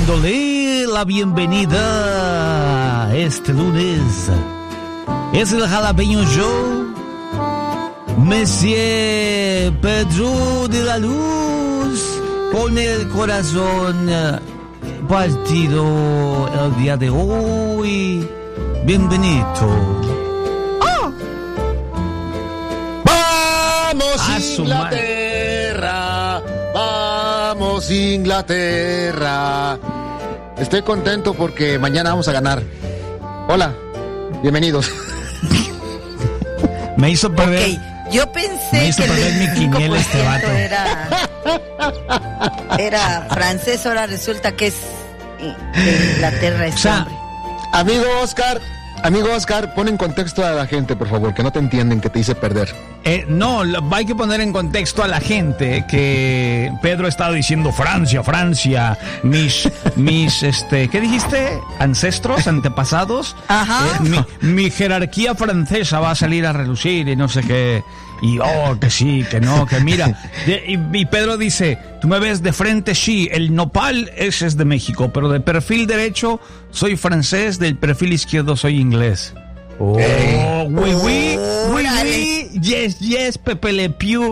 dándole la bienvenida este lunes. Es el Jalapeño Show. Monsieur Pedro de la Luz, con el corazón partido el día de hoy. Bienvenido. ¡Vamos, Inglaterra! ¡Vamos, Inglaterra! Estoy contento porque mañana vamos a ganar. Hola, bienvenidos. Me hizo perder. Okay. Yo pensé que mi quiniela este vato. Era francés, ahora resulta que es de Inglaterra este hombre. Amigo Oscar, pon en contexto a la gente, por favor, que no te entienden, que te hice perder. No, hay que poner en contexto a la gente que Pedro estaba diciendo Francia, mis, ¿qué dijiste? Ancestros, antepasados. Ajá. Mi jerarquía francesa va a salir a relucir y no sé qué. Y que sí, que no, que mira. Y Pedro dice, tú me ves de frente, sí, el nopal ese es de México, pero de perfil derecho soy francés, del perfil izquierdo soy inglés. Oui, yes, Pepe Le Pew.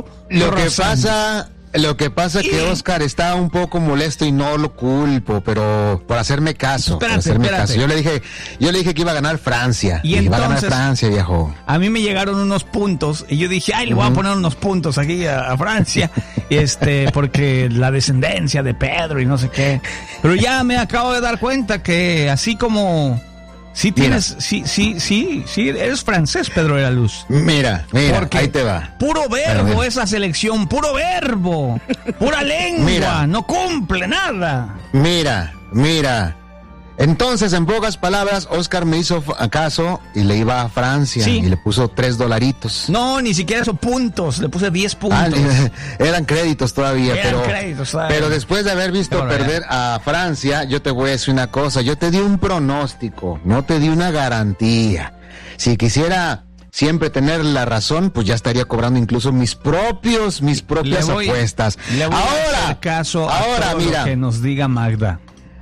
Lo que pasa es que Oscar está un poco molesto y no lo culpo, pero por hacerme caso. Espérate. Yo le dije que iba a ganar Francia. Y entonces, va a ganar Francia, viejo. A mí me llegaron unos puntos y yo dije, le voy a poner unos puntos aquí a Francia, porque la descendencia de Pedro y no sé qué. Pero ya me acabo de dar cuenta que así como sí tienes, sí, eres francés, Pedro de la Luz. Mira, porque ahí te va. Puro verbo esa selección, puro verbo, pura lengua, no cumple nada. Mira. Entonces, en pocas palabras, Oscar me hizo caso y le iba a Francia y le puso $3. No, ni siquiera esos puntos, le puse 10 puntos. Eran créditos todavía, pero después de haber visto perder a Francia, yo te voy a decir una cosa, yo te di un pronóstico, no te di una garantía. Si quisiera siempre tener la razón, pues ya estaría cobrando incluso mis propias apuestas. Le voy a hacer caso a todo lo que nos diga Magda.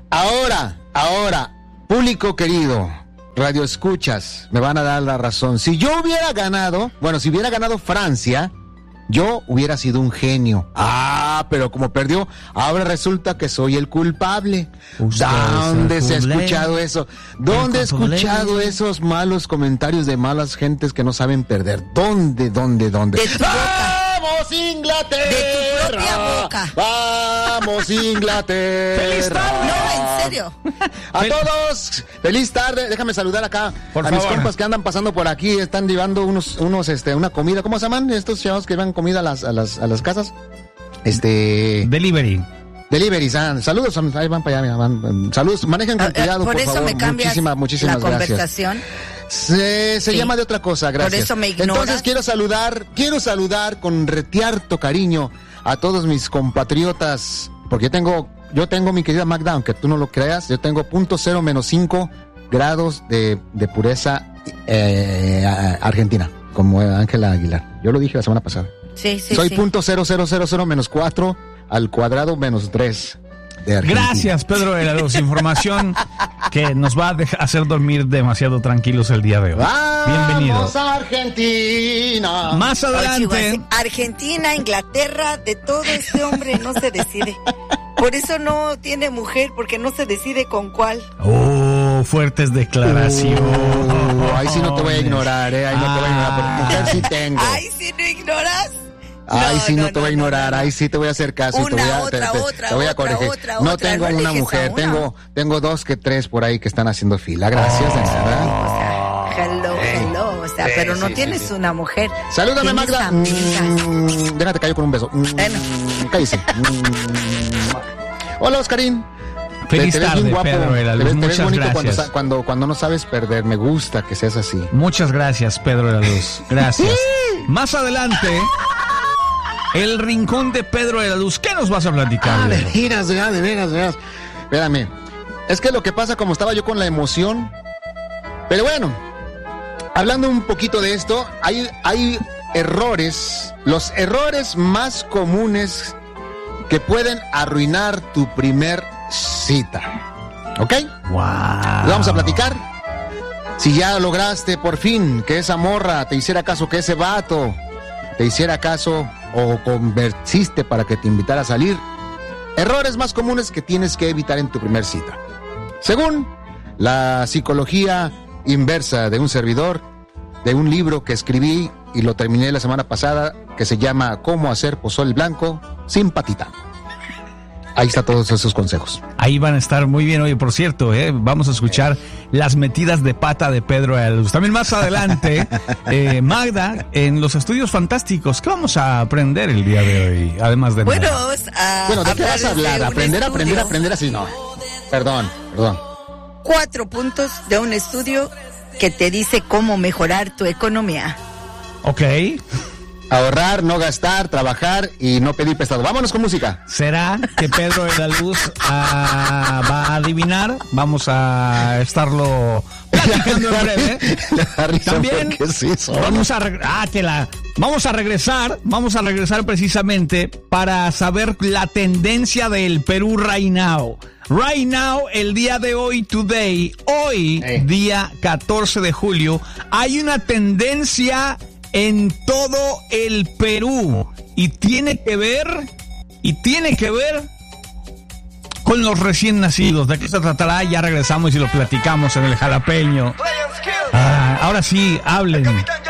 Ahora, público querido, radio escuchas, me van a dar la razón. Si hubiera ganado Francia, yo hubiera sido un genio. Pero como perdió, ahora resulta que soy el culpable. ¿Dónde se ha escuchado eso? ¿Dónde he escuchado esos malos comentarios de malas gentes que no saben perder? ¿Dónde? De tu boca. ¡Vamos, Inglaterra! De tu propia boca. ¡Vamos, Inglaterra! ¡Feliz tarde! No, en serio. A todos, feliz tarde. Déjame saludar acá mis compas que andan pasando por aquí. Están llevando una comida. ¿Cómo se llaman estos chavos que llevan comida a las casas? Delivery. Saludos, ahí van para allá, saludos, manejen con cuidado, por favor. Me cambias muchísimas la conversación. Se llama de otra cosa, gracias. Por eso me ignoras. Entonces quiero saludar con retiarto cariño a todos mis compatriotas, porque yo tengo, mi querida Magda, aunque tú no lo creas, yo tengo 0.0-5 grados de pureza argentina, como Ángela Aguilar. Yo lo dije la semana pasada. Sí. Soy .000-4 al cuadrado -3 de Argentina. Gracias, Pedro de la Luz. Información que nos va a hacer dormir demasiado tranquilos el día de hoy. Bienvenidos. ¡Vamos, Argentina! Más adelante. Argentina, Inglaterra, de todo este hombre no se decide. Por eso no tiene mujer, porque no se decide con cuál. Fuertes declaraciones. Ahí sí no te voy a ignorar, ahí no te voy a ignorar, porque mujer sí tengo. Ahí sí no ignoras. No te voy a ignorar, ahí sí te voy a hacer caso y te voy a corregir. No tengo una mujer, tengo 2 que 3 por ahí que están haciendo fila. Gracias, de nada. Hello, o sea, pero no tienes una mujer. Salúdame, Magda. Déjate caer con un beso. Cállese. Hola, Oscarín. Feliz tarde, Pedro de la Luz. Muchas gracias. Cuando no sabes perder, me gusta que seas así. Muchas gracias, Pedro de la Luz. Gracias. Más adelante, el rincón de Pedro de la Luz. ¿Qué nos vas a platicar? De veras. Espérame. Es que lo que pasa, como estaba yo con la emoción. Pero bueno, hablando un poquito de esto, hay errores. Los errores más comunes que pueden arruinar tu primer cita. ¿Ok? Wow. Vamos a platicar. Si ya lograste por fin que esa morra te hiciera caso, que ese vato te hiciera caso o convenciste para que te invitara a salir. Errores más comunes que tienes que evitar en tu primer cita. Según la psicología inversa de un servidor, de un libro que escribí y lo terminé la semana pasada, que se llama Cómo hacer pozole blanco sin patita. Ahí está todos esos consejos. Ahí van a estar muy bien. Oye, por cierto, vamos a escuchar las metidas de pata de Pedro de la Luz. También más adelante, Magda, en los estudios fantásticos, ¿qué vamos a aprender el día de hoy? Además de Bueno, nada. vamos a Bueno, ¿de qué vas a hablar? Aprender así, no. Perdón. 4 puntos de un estudio que te dice cómo mejorar tu economía. Ok. Ahorrar, no gastar, trabajar y no pedir prestado. Vámonos con música. ¿Será que Pedro de la Luz va a adivinar? Vamos a estarlo platicando en breve. También vamos a regresar precisamente para saber la tendencia del Perú right now. Right now, el día de hoy, hoy, día 14 de julio, hay una tendencia en todo el Perú y tiene que ver con los recién nacidos. ¿De qué se tratará? Ya regresamos y lo platicamos en el Jalapeño. Ahora sí, hablen.